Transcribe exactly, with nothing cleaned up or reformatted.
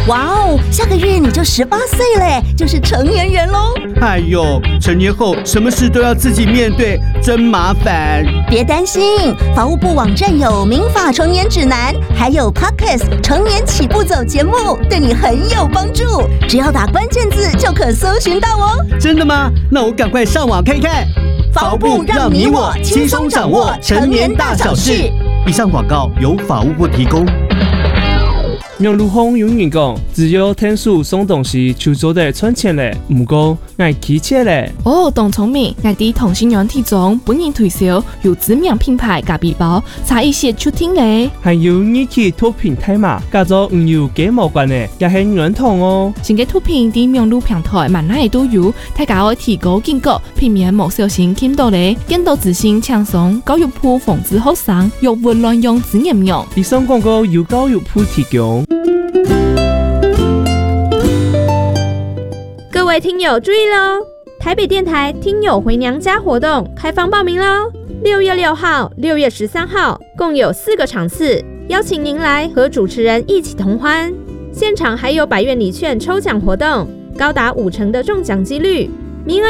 哇哦，下个月你就十八岁嘞，就是成年人喽。 哎呦，成年后什么事都要自己面对，真麻烦。 别担心，法务部网站有民法成年指南，还有 Podcast 成年起步走节目，对你很有帮助。只要打关键字就可搜寻到哦。 真的吗？那我赶快上网看看。 法务部让你我轻松掌握成年大小事。 以上广告由法务部提供。 用路风永远讲，只有天数送东西就做得赚钱嘞，唔过爱骑车嘞。 哦，董聪明，我哋同心软体中本人推销有知名品牌咖啡包，差一些出听嘞。 还有你去脱平台嘛，加做唔有幾無關嘅，也係認同哦。 新嘅脱平啲用路平台萬哪都有，大家可以提高警覺，避免冇小心傾到咧，更多自信輕鬆，教育部防止學生欲混亂用資源用。 以上廣告由教育部提供。 各位聽友注意嘍！台北電台聽友回娘家活動開放報名嘍！六月六號、六月十三號共有四個場次，邀請您來和主持人一起同歡。現場還有百元禮券抽獎活動，高達五成的中獎幾率，名額